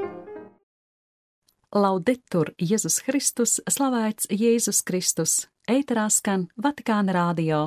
Laudetur Jēzus Kristus, slavēts Jēzus Kristus, ēterā skan Vatikāna radio.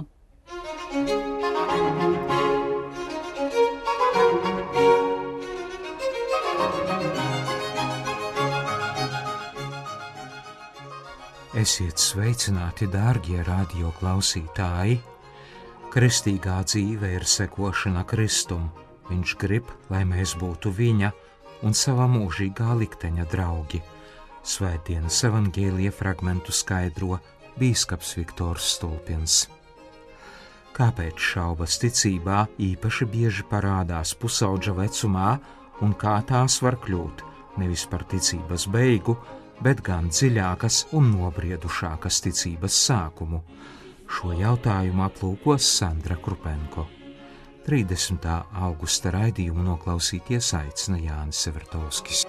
Esiet sveicināti, dārgie radio klausītāji! Kristīgā dzīve ir sekošana Kristum. Viņš grib, lai mēs būtu viņa un sava mūžīgā likteņa draugi. Svētdienas evaņģēlija fragmentu skaidro bīskaps Viktors Stulpins. Kāpēc šaubas ticībā īpaši bieži parādās pusaudža vecumā un kā tās var kļūt nevis par ticības beigu, bet gan dziļākas un nobriedušākas ticības sākumu? Šo jautājumu aplūkos Sandra Krupenko. 30. augusta raidījumu noklausīties aicina Jānis Severtovskis.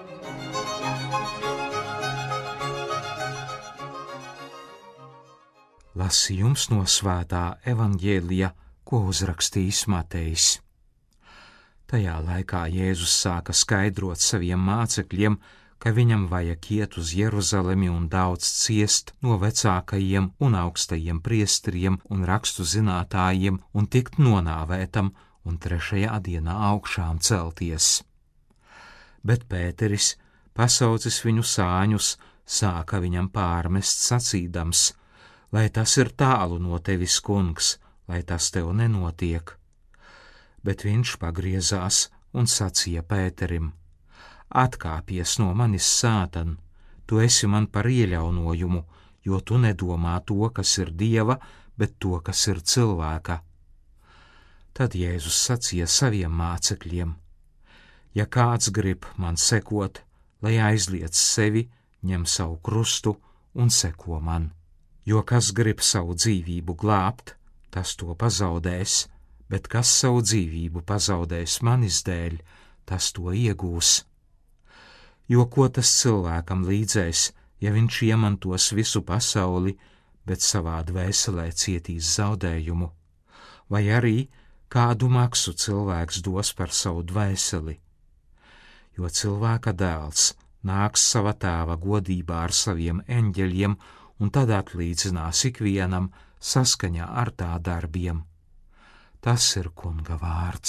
Lasījums no svētā evaņģēlija, ko uzrakstījis Matejs. Tajā laikā Jēzus sāka skaidrot saviem mācekļiem, ka viņam vajag iet uz Jeruzalemi un daudz ciest no vecākajiem un augstajiem priesteriem un rakstu zinātājiem un tikt nonāvētam un 3. dienā augšām celties. Bet Pēteris, pasaucis viņu sāņus, sāka viņam pārmest sacīdams: lai tas ir tālu no tevis, kungs, lai tas tev nenotiek. Bet viņš pagriezās un sacīja Pēterim: atkāpies no manis, Sātan, tu esi man par ieļaunojumu, jo tu nedomā to, kas ir Dieva, bet to, kas ir cilvēka. Tad Jēzus sacīja saviem mācekļiem: ja kāds grib man sekot, lai aizliedz sevi, ņem savu krustu un seko man. Jo kas grib savu dzīvību glābt, tas to pazaudēs, bet kas savu dzīvību pazaudēs manis dēļ, tas to iegūs. Jo ko tas cilvēkam līdzēs, ja viņš iemantos visu pasauli, bet savā dvēselē cietīs zaudējumu? Vai arī kādu maksu cilvēks dos par savu dvēseli? Jo cilvēka dēls nāks sava tēva godībā ar saviem eņģeļiem un tad atlīdzinās ikvienam saskaņā ar tā darbiem. Tas ir Kunga vārds.